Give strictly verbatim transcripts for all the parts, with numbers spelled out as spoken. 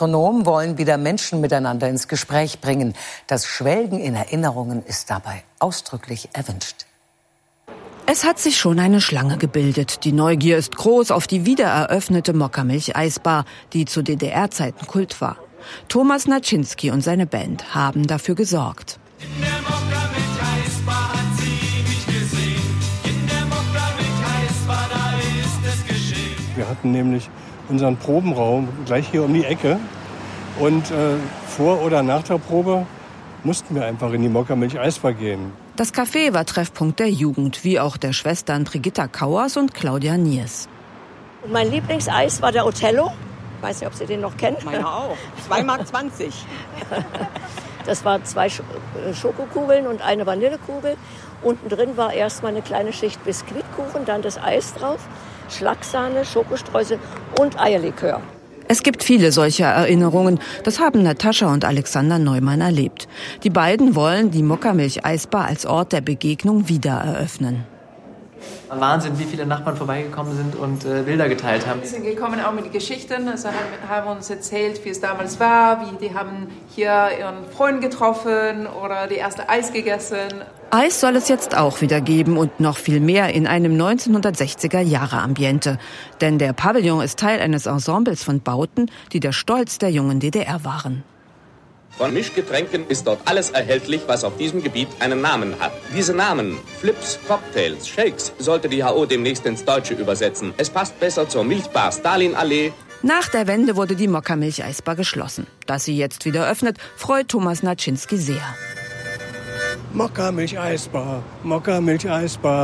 Gastronomen wollen wieder Menschen miteinander ins Gespräch bringen. Das Schwelgen in Erinnerungen ist dabei ausdrücklich erwünscht. Es hat sich schon eine Schlange gebildet. Die Neugier ist groß auf die wiedereröffnete Mokkamilch-Eisbar, die zu D D R-Zeiten Kult war. Thomas Naczynski und seine Band haben dafür gesorgt. In der Mokkamilch-Eisbar hat sie mich gesehen. In der Mokkamilch-Eisbar, da ist es geschehen. Wir hatten nämlich unseren Probenraum gleich hier um die Ecke. Und äh, vor oder nach der Probe mussten wir einfach in die Mokkamilch-Eisbar gehen. Das Café war Treffpunkt der Jugend, wie auch der Schwestern Brigitta Kauers und Claudia Niers. Und mein Lieblingseis war der Othello. Ich weiß nicht, ob Sie den noch kennen. Meine auch. zwei Mark zwanzig. Das waren zwei Schokokugeln und eine Vanillekugel. Unten drin war erstmal eine kleine Schicht Biskuitkuchen, dann das Eis drauf, Schlagsahne, Schokostreusel und Eierlikör. Es gibt viele solcher Erinnerungen. Das haben Natascha und Alexander Neumann erlebt. Die beiden wollen die Mokkamilch-Eisbar als Ort der Begegnung wieder eröffnen. Wahnsinn, wie viele Nachbarn vorbeigekommen sind und äh, Bilder geteilt haben. Wir sind gekommen auch mit den Geschichten, also haben, haben uns erzählt, wie es damals war, wie die haben hier ihren Freund getroffen oder die erste Eis gegessen. Eis soll es jetzt auch wieder geben und noch viel mehr in einem neunzehnhundertsechziger-Jahre-Ambiente. Denn der Pavillon ist Teil eines Ensembles von Bauten, die der Stolz der jungen D D R waren. Von Mischgetränken ist dort alles erhältlich, was auf diesem Gebiet einen Namen hat. Diese Namen, Flips, Cocktails, Shakes, sollte die H O demnächst ins Deutsche übersetzen. Es passt besser zur Milchbar Stalinallee. Nach der Wende wurde die Mokkamilch-Eisbar geschlossen. Dass sie jetzt wieder öffnet, freut Thomas Naczynski sehr. Mokkamilch-Eisbar, Mokkamilch-Eisbar,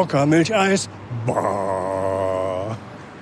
Mokkamilch-Eisbar.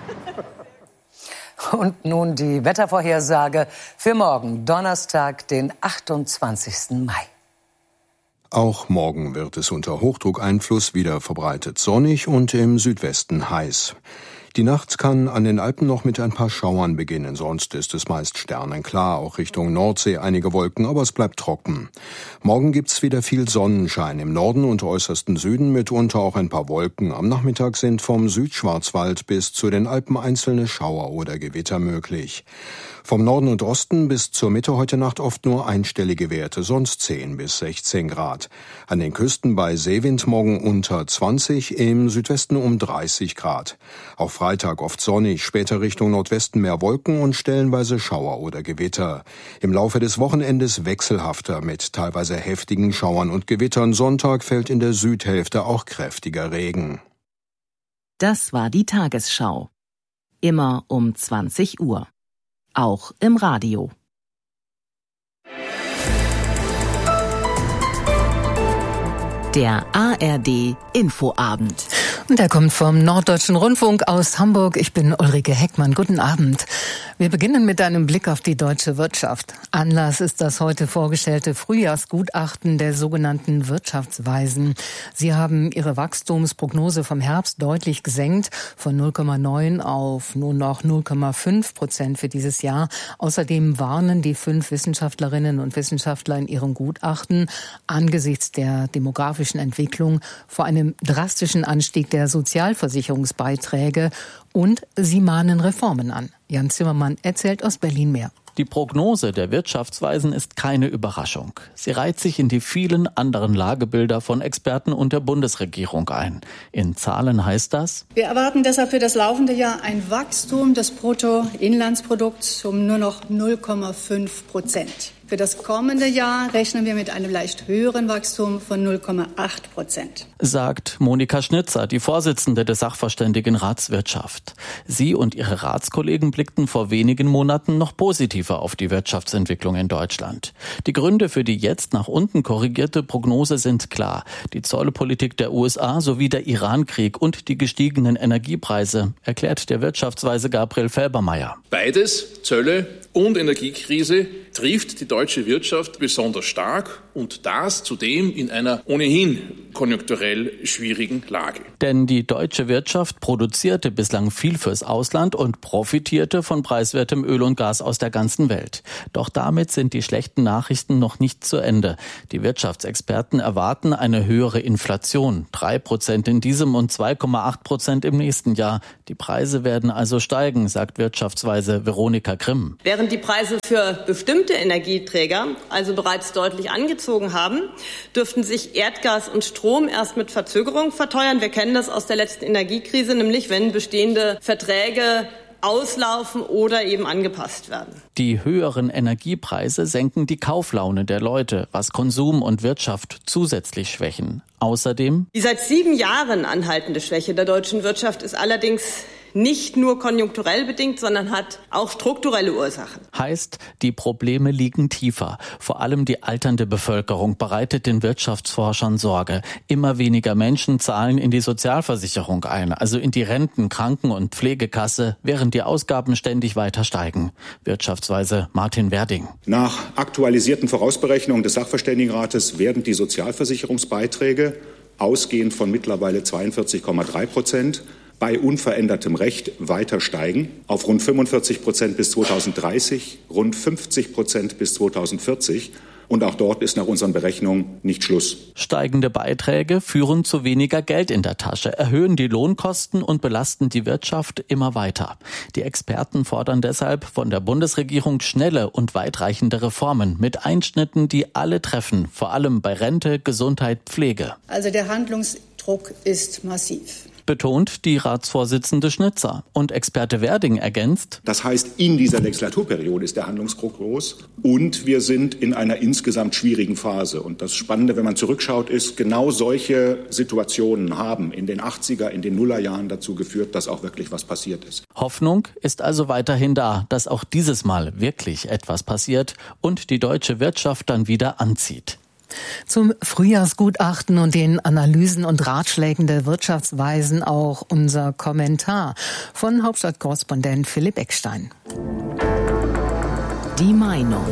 Und nun die Wettervorhersage für morgen, Donnerstag, den achtundzwanzigsten Mai. Auch morgen wird es unter Hochdruckeinfluss wieder verbreitet sonnig und im Südwesten heiß. Die Nacht kann an den Alpen noch mit ein paar Schauern beginnen, sonst ist es meist sternenklar, auch Richtung Nordsee einige Wolken, aber es bleibt trocken. Morgen gibt's wieder viel Sonnenschein im Norden und äußersten Süden, mitunter auch ein paar Wolken. Am Nachmittag sind vom Südschwarzwald bis zu den Alpen einzelne Schauer oder Gewitter möglich. Vom Norden und Osten bis zur Mitte heute Nacht oft nur einstellige Werte, sonst zehn bis sechzehn Grad. An den Küsten bei Seewind morgen unter zwanzig, im Südwesten um dreißig Grad. Auch Freitag oft sonnig, später Richtung Nordwesten mehr Wolken und stellenweise Schauer oder Gewitter. Im Laufe des Wochenendes wechselhafter mit teilweise heftigen Schauern und Gewittern. Sonntag fällt in der Südhälfte auch kräftiger Regen. Das war die Tagesschau. Immer um zwanzig Uhr. Auch im Radio. Der A R D Infoabend. Und der kommt vom Norddeutschen Rundfunk aus Hamburg. Ich bin Ulrike Heckmann. Guten Abend. Wir beginnen mit einem Blick auf die deutsche Wirtschaft. Anlass ist das heute vorgestellte Frühjahrsgutachten der sogenannten Wirtschaftsweisen. Sie haben ihre Wachstumsprognose vom Herbst deutlich gesenkt, von null Komma neun auf nur noch null Komma fünf Prozent für dieses Jahr. Außerdem warnen die fünf Wissenschaftlerinnen und Wissenschaftler in ihrem Gutachten angesichts der demografischen Entwicklung vor einem drastischen Anstieg der Sozialversicherungsbeiträge und sie mahnen Reformen an. Jan Zimmermann erzählt aus Berlin mehr. Die Prognose der Wirtschaftsweisen ist keine Überraschung. Sie reiht sich in die vielen anderen Lagebilder von Experten und der Bundesregierung ein. In Zahlen heißt das: Wir erwarten deshalb für das laufende Jahr ein Wachstum des Bruttoinlandsprodukts um nur noch null Komma fünf Prozent. Für das kommende Jahr rechnen wir mit einem leicht höheren Wachstum von null Komma acht Prozent. Sagt Monika Schnitzer, die Vorsitzende des Sachverständigenrats Wirtschaft. Sie und ihre Ratskollegen blickten vor wenigen Monaten noch positiver auf die Wirtschaftsentwicklung in Deutschland. Die Gründe für die jetzt nach unten korrigierte Prognose sind klar. Die Zollpolitik der U S A sowie der Irankrieg und die gestiegenen Energiepreise, erklärt der Wirtschaftsweise Gabriel Felbermayr. Beides, Zölle und Energiekrise, trifft die deutsche Wirtschaft besonders stark und das zudem in einer ohnehin konjunkturell schwierigen Lage. Denn die deutsche Wirtschaft produzierte bislang viel fürs Ausland und profitierte von preiswertem Öl und Gas aus der ganzen Welt. Doch damit sind die schlechten Nachrichten noch nicht zu Ende. Die Wirtschaftsexperten erwarten eine höhere Inflation, drei Prozent in diesem und zwei Komma acht Prozent im nächsten Jahr. Die Preise werden also steigen, sagt Wirtschaftsweise Veronika Grimm. Während Während die Preise für bestimmte Energieträger also bereits deutlich angezogen haben, dürften sich Erdgas und Strom erst mit Verzögerung verteuern. Wir kennen das aus der letzten Energiekrise, nämlich wenn bestehende Verträge auslaufen oder eben angepasst werden. Die höheren Energiepreise senken die Kauflaune der Leute, was Konsum und Wirtschaft zusätzlich schwächen. Außerdem: Die seit sieben Jahren anhaltende Schwäche der deutschen Wirtschaft ist allerdings nicht nur konjunkturell bedingt, sondern hat auch strukturelle Ursachen. Heißt, die Probleme liegen tiefer. Vor allem die alternde Bevölkerung bereitet den Wirtschaftsforschern Sorge. Immer weniger Menschen zahlen in die Sozialversicherung ein, also in die Renten-, Kranken- und Pflegekasse, während die Ausgaben ständig weiter steigen. Wirtschaftsweise Martin Werding. Nach aktualisierten Vorausberechnungen des Sachverständigenrates werden die Sozialversicherungsbeiträge ausgehend von mittlerweile zweiundvierzig Komma drei Prozent bei unverändertem Recht weiter steigen, auf rund fünfundvierzig Prozent bis zweitausenddreißig, rund fünfzig Prozent bis zweitausendvierzig. Und auch dort ist nach unseren Berechnungen nicht Schluss. Steigende Beiträge führen zu weniger Geld in der Tasche, erhöhen die Lohnkosten und belasten die Wirtschaft immer weiter. Die Experten fordern deshalb von der Bundesregierung schnelle und weitreichende Reformen mit Einschnitten, die alle treffen, vor allem bei Rente, Gesundheit, Pflege. Also der Handlungsdruck ist massiv. Betont die Ratsvorsitzende Schnitzer. Und Experte Werding ergänzt: Das heißt, in dieser Legislaturperiode ist der Handlungsdruck groß und wir sind in einer insgesamt schwierigen Phase. Und das Spannende, wenn man zurückschaut, ist, genau solche Situationen haben in den achtziger, in den Nullerjahren dazu geführt, dass auch wirklich was passiert ist. Hoffnung ist also weiterhin da, dass auch dieses Mal wirklich etwas passiert und die deutsche Wirtschaft dann wieder anzieht. Zum Frühjahrsgutachten und den Analysen und Ratschlägen der Wirtschaftsweisen auch unser Kommentar von Hauptstadtkorrespondent Philipp Eckstein. Die Meinung.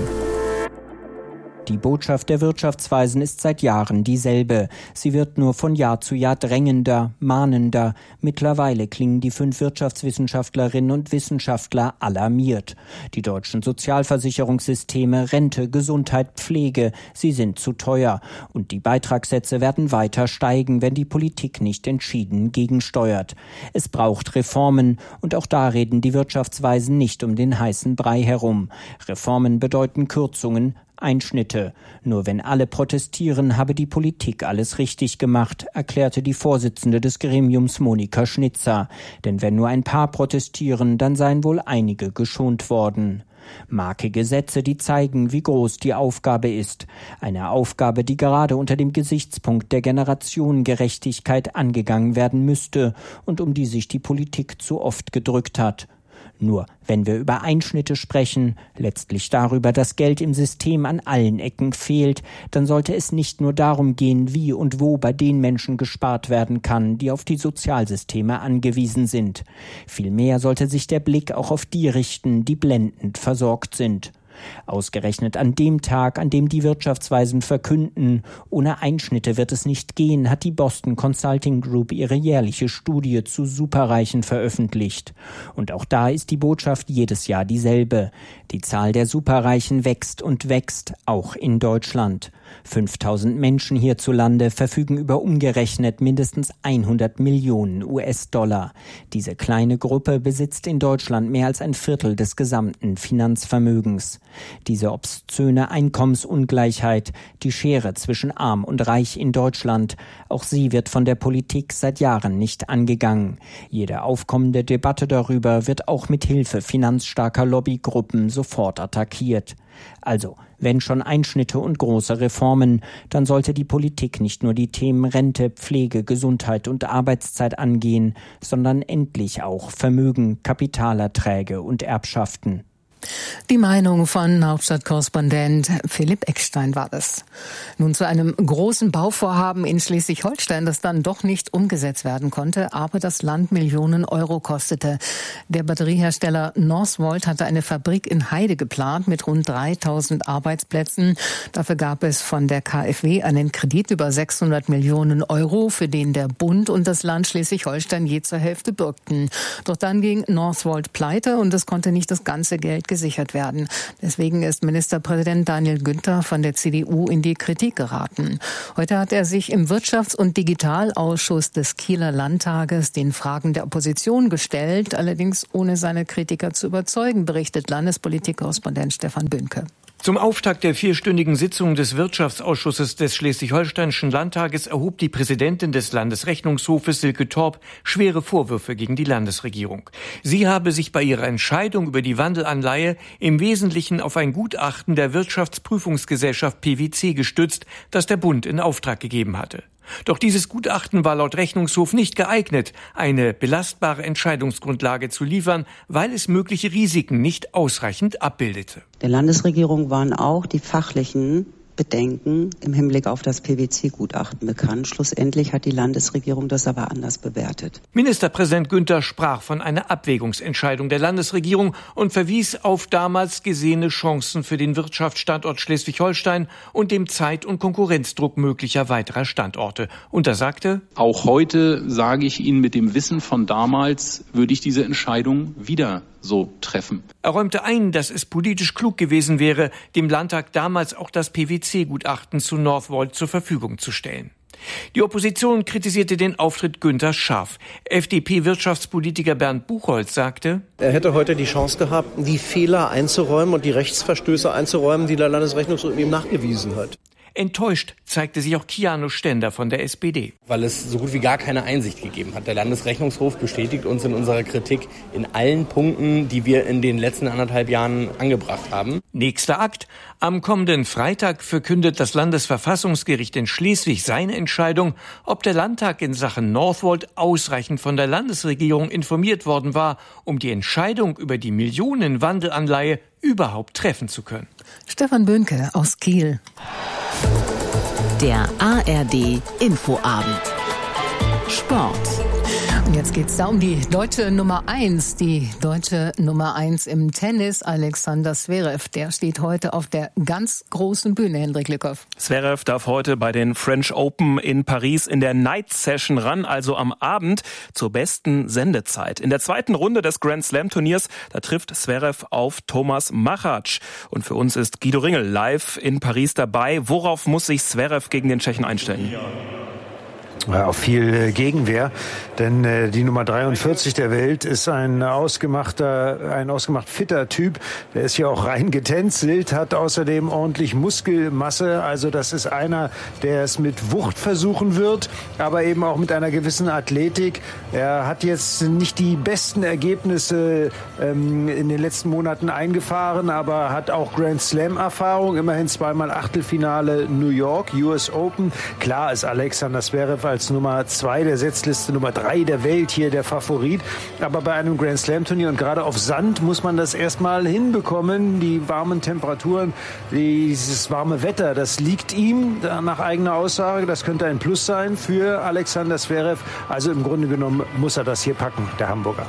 Die Botschaft der Wirtschaftsweisen ist seit Jahren dieselbe. Sie wird nur von Jahr zu Jahr drängender, mahnender. Mittlerweile klingen die fünf Wirtschaftswissenschaftlerinnen und Wissenschaftler alarmiert. Die deutschen Sozialversicherungssysteme, Rente, Gesundheit, Pflege, sie sind zu teuer. Und die Beitragssätze werden weiter steigen, wenn die Politik nicht entschieden gegensteuert. Es braucht Reformen. Und auch da reden die Wirtschaftsweisen nicht um den heißen Brei herum. Reformen bedeuten Kürzungen, Einschnitte. Nur wenn alle protestieren, habe die Politik alles richtig gemacht, erklärte die Vorsitzende des Gremiums Monika Schnitzer. Denn wenn nur ein paar protestieren, dann seien wohl einige geschont worden. Marke Gesetze, die zeigen, wie groß die Aufgabe ist. Eine Aufgabe, die gerade unter dem Gesichtspunkt der Generationengerechtigkeit angegangen werden müsste und um die sich die Politik zu oft gedrückt hat. Nur wenn wir über Einschnitte sprechen, letztlich darüber, dass Geld im System an allen Ecken fehlt, dann sollte es nicht nur darum gehen, wie und wo bei den Menschen gespart werden kann, die auf die Sozialsysteme angewiesen sind. Vielmehr sollte sich der Blick auch auf die richten, die blendend versorgt sind. Ausgerechnet an dem Tag, an dem die Wirtschaftsweisen verkünden, ohne Einschnitte wird es nicht gehen, hat die Boston Consulting Group ihre jährliche Studie zu Superreichen veröffentlicht. Und auch da ist die Botschaft jedes Jahr dieselbe. Die Zahl der Superreichen wächst und wächst, auch in Deutschland. fünftausend Menschen hierzulande verfügen über umgerechnet mindestens hundert Millionen U S-Dollar. Diese kleine Gruppe besitzt in Deutschland mehr als ein Viertel des gesamten Finanzvermögens. Diese obszöne Einkommensungleichheit, die Schere zwischen Arm und Reich in Deutschland, auch sie wird von der Politik seit Jahren nicht angegangen. Jede aufkommende Debatte darüber wird auch mit Hilfe finanzstarker Lobbygruppen sofort attackiert. Also, wenn schon Einschnitte und große Reformen, dann sollte die Politik nicht nur die Themen Rente, Pflege, Gesundheit und Arbeitszeit angehen, sondern endlich auch Vermögen, Kapitalerträge und Erbschaften. Die Meinung von Hauptstadtkorrespondent Philipp Eckstein war das. Nun zu einem großen Bauvorhaben in Schleswig-Holstein, das dann doch nicht umgesetzt werden konnte, aber das Land Millionen Euro kostete. Der Batteriehersteller Northvolt hatte eine Fabrik in Heide geplant mit rund dreitausend Arbeitsplätzen. Dafür gab es von der K f W einen Kredit über sechshundert Millionen Euro, für den der Bund und das Land Schleswig-Holstein je zur Hälfte bürgten. Doch dann ging Northvolt pleite und es konnte nicht das ganze Geld gesichert werden. Deswegen ist Ministerpräsident Daniel Günther von der C D U in die Kritik geraten. Heute hat er sich im Wirtschafts- und Digitalausschuss des Kieler Landtages den Fragen der Opposition gestellt, allerdings ohne seine Kritiker zu überzeugen, berichtet Landespolitik-Korrespondent Stefan Bünke. Zum Auftakt der vierstündigen Sitzung des Wirtschaftsausschusses des Schleswig-Holsteinischen Landtages erhob die Präsidentin des Landesrechnungshofes Silke Torp schwere Vorwürfe gegen die Landesregierung. Sie habe sich bei ihrer Entscheidung über die Wandelanleihe im Wesentlichen auf ein Gutachten der Wirtschaftsprüfungsgesellschaft P W C gestützt, das der Bund in Auftrag gegeben hatte. Doch dieses Gutachten war laut Rechnungshof nicht geeignet, eine belastbare Entscheidungsgrundlage zu liefern, weil es mögliche Risiken nicht ausreichend abbildete. Der Landesregierung waren auch die fachlichen Bedenken im Hinblick auf das P W C-Gutachten bekannt. Schlussendlich hat die Landesregierung das aber anders bewertet. Ministerpräsident Günther sprach von einer Abwägungsentscheidung der Landesregierung und verwies auf damals gesehene Chancen für den Wirtschaftsstandort Schleswig-Holstein und dem Zeit- und Konkurrenzdruck möglicher weiterer Standorte. Und er sagte: Auch heute sage ich Ihnen, mit dem Wissen von damals würde ich diese Entscheidung wieder so treffen. Er räumte ein, dass es politisch klug gewesen wäre, dem Landtag damals auch das P W C-Gutachten zu Northvolt zur Verfügung zu stellen. Die Opposition kritisierte den Auftritt Günthers scharf. F D P-Wirtschaftspolitiker Bernd Buchholz sagte: Er hätte heute die Chance gehabt, die Fehler einzuräumen und die Rechtsverstöße einzuräumen, die der Landesrechnungshof ihm nachgewiesen hat. Enttäuscht zeigte sich auch Kiano Stender von der S P D. Weil es so gut wie gar keine Einsicht gegeben hat. Der Landesrechnungshof bestätigt uns in unserer Kritik in allen Punkten, die wir in den letzten anderthalb Jahren angebracht haben. Nächster Akt. Am kommenden Freitag verkündet das Landesverfassungsgericht in Schleswig seine Entscheidung, ob der Landtag in Sachen Northvolt ausreichend von der Landesregierung informiert worden war, um die Entscheidung über die Millionenwandelanleihe überhaupt treffen zu können. Stefan Bünke aus Kiel. Der A R D Infoabend. Sport. Und jetzt geht's da um die deutsche Nummer eins. Die deutsche Nummer eins im Tennis, Alexander Zverev. Der steht heute auf der ganz großen Bühne, Hendrik Lückhoff. Zverev darf heute bei den French Open in Paris in der Night Session ran, also am Abend zur besten Sendezeit. In der zweiten Runde des Grand Slam Turniers, da trifft Zverev auf Thomas Machac. Und für uns ist Guido Ringel live in Paris dabei. Worauf muss sich Zverev gegen den Tschechen einstellen? Ja. Auf viel Gegenwehr, denn äh, die Nummer dreiundvierzig der Welt ist ein ausgemachter, ein ausgemacht fitter Typ. Der ist hier auch rein getänzelt, hat außerdem ordentlich Muskelmasse. Also das ist einer, der es mit Wucht versuchen wird, aber eben auch mit einer gewissen Athletik. Er hat jetzt nicht die besten Ergebnisse ähm, in den letzten Monaten eingefahren, aber hat auch Grand Slam-Erfahrung. Immerhin zweimal Achtelfinale New York, U S Open. Klar ist Alexander Zverev als Nummer zwei der Setzliste, Nummer drei der Welt hier der Favorit. Aber bei einem Grand Slam Turnier und gerade auf Sand muss man das erstmal hinbekommen. Die warmen Temperaturen, dieses warme Wetter, das liegt ihm nach eigener Aussage. Das könnte ein Plus sein für Alexander Zverev. Also im Grunde genommen muss er das hier packen, der Hamburger.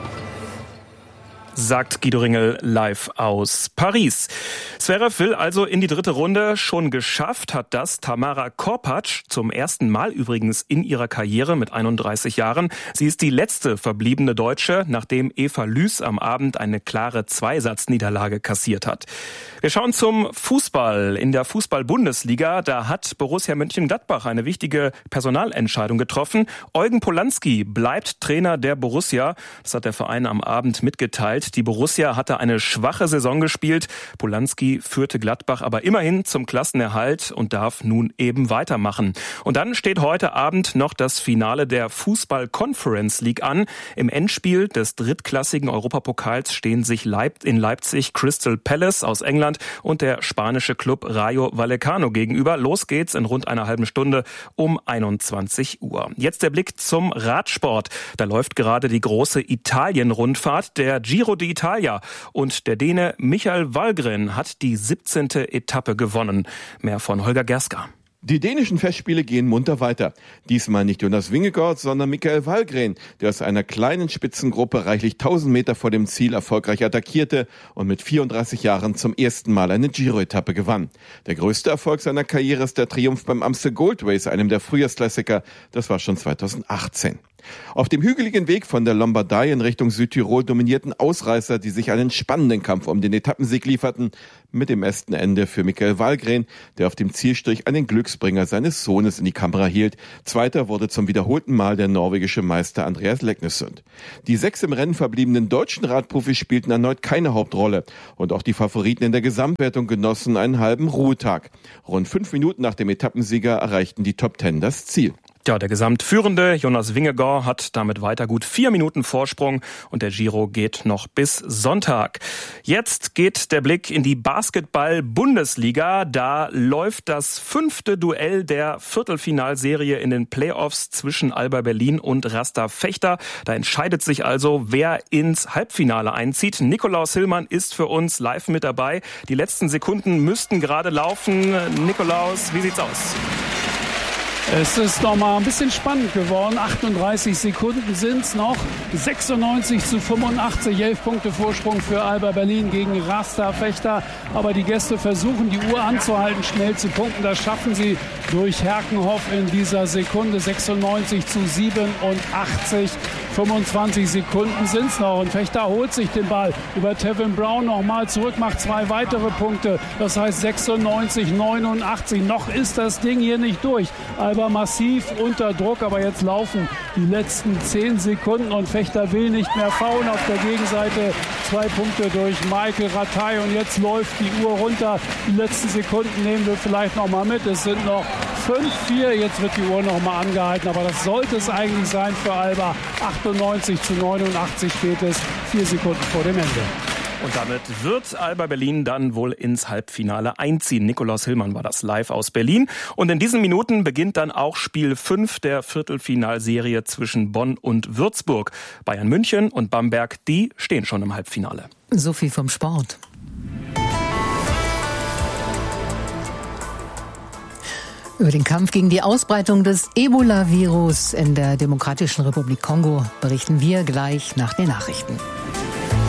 Sagt Guido Ringel live aus Paris. Zverev will also in die dritte Runde. Schon geschafft hat das Tamara Korpatsch, zum ersten Mal übrigens in ihrer Karriere mit einunddreißig Jahren. Sie ist die letzte verbliebene Deutsche, nachdem Eva Lüß am Abend eine klare Zweisatzniederlage kassiert hat. Wir schauen zum Fußball. In der Fußball-Bundesliga, da hat Borussia Mönchengladbach eine wichtige Personalentscheidung getroffen. Eugen Polanski bleibt Trainer der Borussia. Das hat der Verein am Abend mitgeteilt. Die Borussia hatte eine schwache Saison gespielt. Polanski führte Gladbach aber immerhin zum Klassenerhalt und darf nun eben weitermachen. Und dann steht heute Abend noch das Finale der Fußball-Conference League an. Im Endspiel des drittklassigen Europapokals stehen sich in Leipzig Crystal Palace aus England und der spanische Club Rayo Vallecano gegenüber. Los geht's in rund einer halben Stunde um einundzwanzig Uhr. Jetzt der Blick zum Radsport. Da läuft gerade die große Italien-Rundfahrt, der Giro d'Italia. Und der Däne Michael Wallgren hat die siebzehnte Etappe gewonnen. Mehr von Holger Gerska. Die dänischen Festspiele gehen munter weiter. Diesmal nicht Jonas Vingegaard, sondern Mikael Wallgren, der aus einer kleinen Spitzengruppe reichlich tausend Meter vor dem Ziel erfolgreich attackierte und mit vierunddreißig Jahren zum ersten Mal eine Giro-Etappe gewann. Der größte Erfolg seiner Karriere ist der Triumph beim Amstel Gold Race, einem der Frühjahrsklassiker. Das war schon zweitausendachtzehn. Auf dem hügeligen Weg von der Lombardei in Richtung Südtirol dominierten Ausreißer, die sich einen spannenden Kampf um den Etappensieg lieferten, mit dem besten Ende für Mikael Wallgren, der auf dem Zielstrich einen Glücksbringer seines Sohnes in die Kamera hielt. Zweiter wurde zum wiederholten Mal der norwegische Meister Andreas Leknesund. Die sechs im Rennen verbliebenen deutschen Radprofis spielten erneut keine Hauptrolle und auch die Favoriten in der Gesamtwertung genossen einen halben Ruhetag. Rund fünf Minuten nach dem Etappensieger erreichten die Top Ten das Ziel. Ja, der Gesamtführende Jonas Vingegaard hat damit weiter gut vier Minuten Vorsprung und der Giro geht noch bis Sonntag. Jetzt geht der Blick in die Basketball-Bundesliga. Da läuft das fünfte Duell der Viertelfinalserie in den Playoffs zwischen Alba Berlin und Rasta Fechter. Da entscheidet sich also, wer ins Halbfinale einzieht. Nikolaus Hillmann ist für uns live mit dabei. Die letzten Sekunden müssten gerade laufen. Nikolaus, wie sieht's aus? Es ist noch mal ein bisschen spannend geworden. achtunddreißig Sekunden sind es noch. sechsundneunzig zu fünfundachtzig. elf Punkte Vorsprung für Alba Berlin gegen Rasta Fechter. Aber die Gäste versuchen, die Uhr anzuhalten, schnell zu punkten. Das schaffen sie durch Herkenhoff in dieser Sekunde. sechsundneunzig zu siebenundachtzig. fünfundzwanzig Sekunden sind es noch. Und Fechter holt sich den Ball über Tevin Brown nochmal zurück, macht zwei weitere Punkte. Das heißt sechsundneunzig neunundachtzig. Noch ist das Ding hier nicht durch. Alba massiv unter Druck, aber jetzt laufen die letzten zehn Sekunden und Fechter will nicht mehr faulen. Auf der Gegenseite zwei Punkte durch Michael Rataj und jetzt läuft die Uhr runter. Die letzten Sekunden nehmen wir vielleicht noch mal mit. Es sind noch fünf vier. Jetzt wird die Uhr noch mal angehalten, aber das sollte es eigentlich sein für Alba. achtundneunzig zu neunundachtzig steht es, vier Sekunden vor dem Ende. Und damit wird Alba Berlin dann wohl ins Halbfinale einziehen. Nikolaus Hillmann war das live aus Berlin. Und in diesen Minuten beginnt dann auch Spiel fünf der Viertelfinalserie zwischen Bonn und Würzburg. Bayern München und Bamberg, die stehen schon im Halbfinale. So viel vom Sport. Über den Kampf gegen die Ausbreitung des Ebola-Virus in der Demokratischen Republik Kongo berichten wir gleich nach den Nachrichten.